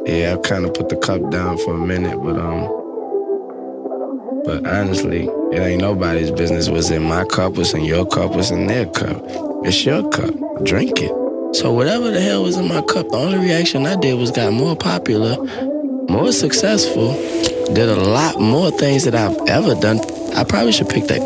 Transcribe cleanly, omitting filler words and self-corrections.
Yeah, I kind of put the cup down for a minute, but honestly, it ain't nobody's business what's in my cup, what's in your cup, what's in their cup. It's your cup. Drink it. So whatever the hell was in my cup, the only reaction I did was got more popular, more successful, did a lot more things that I've ever done. I probably should pick that